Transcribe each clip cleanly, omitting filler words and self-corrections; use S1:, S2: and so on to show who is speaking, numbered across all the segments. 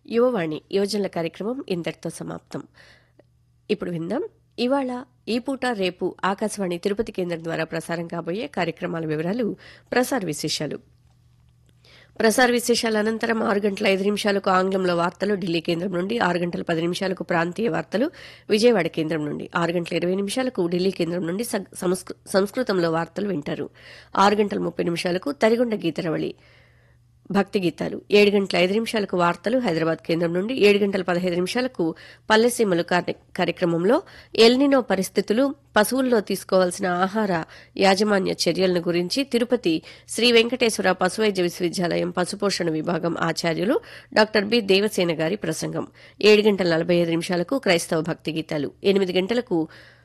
S1: యువవాణి యువజనుల కార్యక్రమం ఇంతటితో సమాప్తం. ఇప్పుడు విందాం ఇవాళ ఈ పూట రేపు ఆకాశవాణి తిరుపతి కేంద్రం ద్వారా ప్రసారం కాబోయే కార్యక్రమాల వివరాలు, ప్రసార విశేషాలు. ప్రసార విశేషాల అనంతరం 6 గంటల 5 నిమిషాలకు ఆంగ్లంలో వార్తలు ఢిల్లీ కేంద్రం నుండి, 6 గంటల 10 నిమిషాలకు ప్రాంతీయ వార్తలు విజయవాడ కేంద్రం నుండి, 6 గంటల 20 నిమిషాలకు ఢిల్లీ కేంద్రం నుండి సంస్కృతంలో వార్తలు వింటారు. 6 గంటల 30 నిమిషాలకు తరిగొండ గీతరవళి భక్తి గీతాలు, 7 గంటల 5 నిమిషాలకు వార్తలు హైదరాబాద్ కేంద్రం నుండి, 7 గంటల 15 నిమిషాలకు పల్లెసీమలు కార్యక్రమంలో ఎల్నినో పరిస్థితులు, పశువుల్లో తీసుకోవాల్సిన ఆహార యాజమాన్య చర్యలను గురించి తిరుపతి శ్రీ వెంకటేశ్వర పశువైద్య విశ్వవిద్యాలయం పశుపోషణ విభాగం ఆచార్యులు డాక్టర్ బి దేవసేన గారి ప్రసంగం. 7 గంటల 45 నిమిషాలకు క్రైస్తవ భక్తి గీతాలు, 8 గంటలకు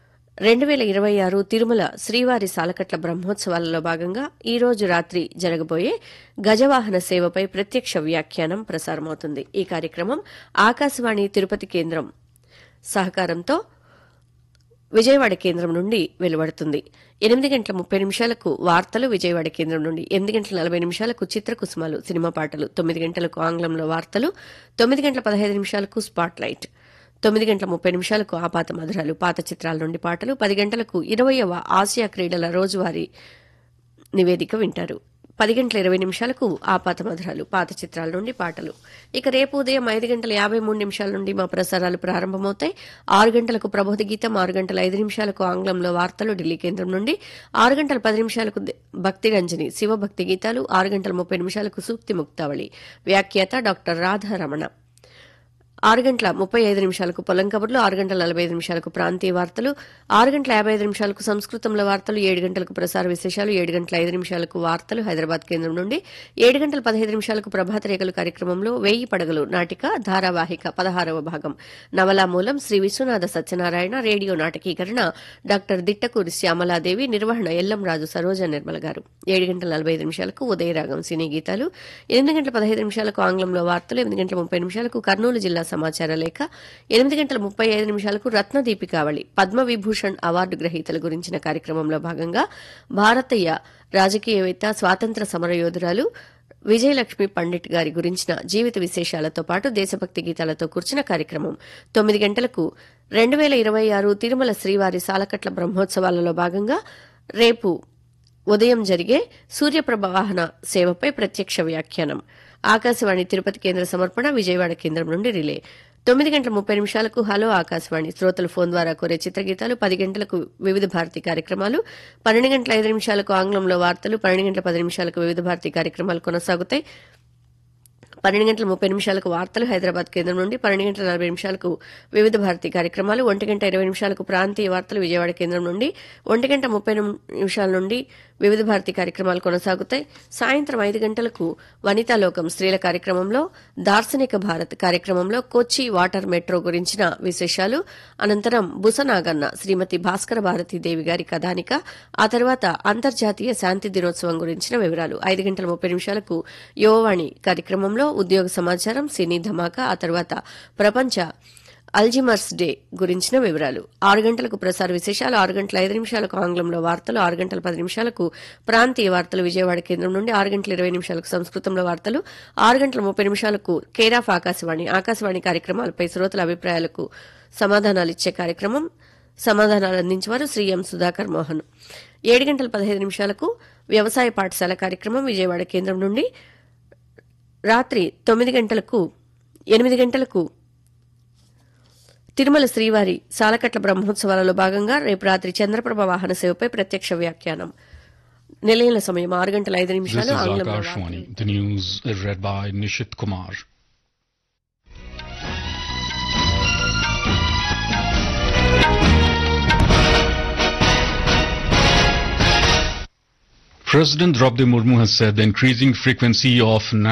S1: 2026 తిరుమల శ్రీవారి సాలకట్ల బ్రహ్మోత్సవాలలో భాగంగా ఈ రోజు రాత్రి జరగబోయే గజవాహన సేవపై ప్రత్యక్ష వ్యాఖ్యానం ప్రసారమవుతుంది. ఈ కార్యక్రమం ఆకాశవాణి తిరుపతి కేంద్రం సహకారంతో విజయవాడ కేంద్రం నుండి వెలువడుతుంది. 8 గంటల 30 నిమిషాలకు వార్తలు విజయవాడ కేంద్రం నుండి, 8 గంటల 40 నిమిషాలకు చిత్రకుసుమాలు సినిమా పాటలు, 9 గంటలకు ఆంగ్లంలో వార్తలు, 9 గంటల 15 నిమిషాలకు స్పాట్ లైట్, 9 గంటల 30 నిమిషాలకు ఆపాత మధురాలు పాత చిత్రాల నుండి పాటలు, 10 గంటలకు 20వ ఆసియా క్రీడల రోజువారీ నివేదిక వింటారు. 10 గంటల 20 నిమిషాలకు ఆపాత మధురాలు పాత చిత్రాల నుండి పాటలు. ఇక రేపు ఉదయం 5 గంటల 53 నిమిషాల నుండి మా ప్రసారాలు ప్రారంభమవుతాయి. 6 గంటలకు ప్రబోధ గీతం, 6 గంటల 5 నిమిషాలకు ఆంగ్లంలో వార్తలు ఢిల్లీ కేంద్రం నుండి, 6 గంటల 10 నిమిషాలకు భక్తి రంజని శివభక్తి గీతాలు, 6 గంటల 30 నిమిషాలకు సూక్తి ముక్తావళి వ్యాఖ్యాత డాక్టర్ రాధారమణ, 6 గంటల 35 నిమిషాలకు పొలం కబుర్లు, 6 గంటల 45 నిమిషాలకు ప్రాంతీయ వార్తలు, 6 గంటల 55 నిమిషాలకు సంస్కృతంలో వార్తలు, 7 గంటలకు ప్రసార విశేషాలు, 7 గంటల 5 నిమిషాలకు వార్తలు హైదరాబాద్ కేంద్రం నుండి, 7 గంటల 15 నిమిషాలకు ప్రభాత రేఖలు కార్యక్రమంలో 1000 పడగలు నాటిక ధారావాహిక 16వ భాగం నవలా మూలం శ్రీ విశ్వనాథ సత్యనారాయణ, రేడియో నాటకీకరణ డాక్టర్ దిట్టకూరి శ్యామలాదేవి, నిర్వహణ ఎల్లంరాజు సరోజ నిర్మల గారు. 7 గంటల 45 నిమిషాలకు ఉదయరాగం సినీ గీతాలు, 8 గంటల 15 నిమిషాలకు ఆంగ్లంలో వార్తలు, 8 గంటల 30 నిమిషాలకు కర్నూలు జిల్లా సమాచార లేఖ, 8 గంటల 35 నిమిషాలకు రత్నదీపికావళి పద్మవిభూషణ్ అవార్డు గ్రహీతల గురించిన కార్యక్రమంలో భాగంగా భారతీయ రాజకీయవేత్త, స్వాతంత్ర సమరయోధురాలు విజయలక్ష్మి పండిట్ గారి గురించిన జీవిత విశేషాలతో పాటు దేశభక్తి గీతాలతో కూర్చిన కార్యక్రమం. 9 గంటలకు 2026 తిరుమల శ్రీవారి సాలకట్ల బ్రహ్మోత్సవాలలో భాగంగా రేపు ఉదయం జరిగే సూర్యప్రభ వాహన సేవపై ప్రత్యక్ష వ్యాఖ్యానం. ఆకాశవాణి తిరుపతి కేంద్ర సమర్పణ విజయవాడ కేంద్రం నుండి రిలే. 9 గంటల 30 నిమిషాలకు హలో ఆకాశవాణి శ్రోతలు ఫోన్ ద్వారా కోరే చిత్రగీతాలు, 10 గంటలకు వివిధ భారతి కార్యక్రమాలు, 12 గంటల 5 నిమిషాలకు ఆంగ్లంలో వార్తలు, 12 గంటల 10 నిమిషాలకు వివిధ భారతి కార్యక్రమాలు కొనసాగుతాయి. 12 గంటల 30 నిమిషాలకు వార్తలు హైదరాబాద్ కేంద్రం నుండి, 12 గంటల 40 నిమిషాలకు వివిధ భారతి కార్యక్రమాలు, 1 గంట 20 నిమిషాలకు ప్రాంతీయ వార్తలు విజయవాడ కేంద్రం నుండి, 1 గంట 30 నిమిషాల నుండి వివిధ భారతి కార్యక్రమాలు కొనసాగుతాయి. సాయంత్రం 5 గంటలకు వనితాలోకం స్త్రీల కార్యక్రమంలో దార్శనిక భారత్ కార్యక్రమంలో కొచ్చి వాటర్ మెట్రో గురించిన విశేషాలు, అనంతరం బుసనాగన్న శ్రీమతి భాస్కర భారతీదేవి గారి కథానిక, ఆ తర్వాత అంతర్జాతీయ శాంతి దినోత్సవం గురించిన వివరాలు. 5 గంటల 30 నిమిషాలకు యువవాణి కార్యక్రమంలో ఉద్యోగ సమాచారం, సినీ ధమాకా, ఆ తర్వాత ప్రపంచ అల్జిమర్స్ డే గురించిన వివరాలు. 6 గంటలకు ప్రసార విశేషాలు, 6 గంటల 5 నిమిషాలకు ఆంగ్లంలో వార్తలు, 6 గంటల 10 నిమిషాలకు ప్రాంతీయ వార్తలు విజయవాడ కేంద్రం నుండి, 6 గంటల 20 నిమిషాలకు సంస్కృతంలో వార్తలు, 6 గంటల 30 నిమిషాలకు కేర్ ఆఫ్ ఆకాశవాణి కార్యక్రమాలపై శ్రోతల అభిప్రాయాలకు సమాధానాలు ఇచ్చే కార్యక్రమం. సమాధానాలు అందించేవారు శ్రీ ఎం సుధాకర్ మోహన్. 7 గంటల 15 నిమిషాలకు వ్యవసాయ పాఠశాల కార్యక్రమం విజయవాడ కేంద్రం నుండి. రాత్రి 8 గంటలకు తిరుమల శ్రీవారి సాలకట్ల బ్రహ్మోత్సవాలలో భాగంగా రేపు రాత్రి చంద్రప్రభ వాహన సేవపై ప్రత్యక్ష వ్యాఖ్యానం. నిలయంల సమయం 6 గంటల 5 నిమిషాలు.
S2: The news is read by Nishit Kumar. President Draupadi Murmu has said the increasing frequency of